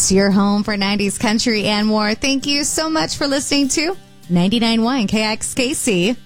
It's your home for 90s country and more. Thank you so much for listening to 99.1 KXKC.